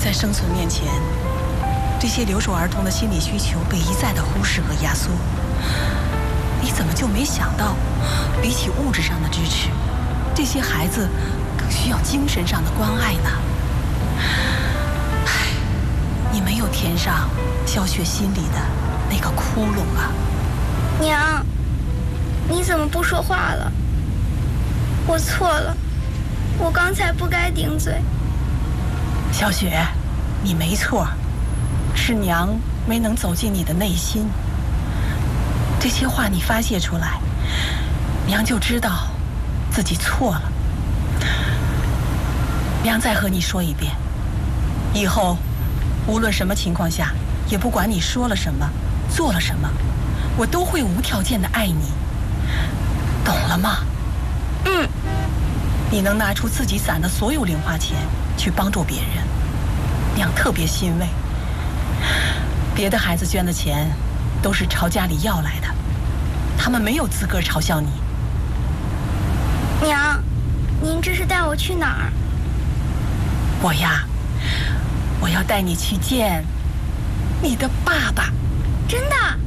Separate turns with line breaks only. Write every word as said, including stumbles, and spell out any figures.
在生存面前，这些留守儿童的心理需求被一再的忽视和压缩。你怎么就没想到，比起物质上的支持，这些孩子更需要精神上的关爱呢？唉，你没有填上小雪心里的那个窟窿啊！
娘，你怎么不说话了？我错了，我刚才不该顶嘴。
小雪，你没错，是娘没能走进你的内心。这些话你发泄出来，娘就知道自己错了。娘再和你说一遍，以后无论什么情况下，也不管你说了什么，做了什么，我都会无条件的爱你，懂了吗？
嗯。
你能拿出自己攒的所有零花钱去帮助别人，娘特别欣慰。别的孩子捐的钱都是朝家里要来的，他们没有资格嘲笑你。
娘，您这是带我去哪儿？
我呀，我要带你去见你的爸爸。
真的？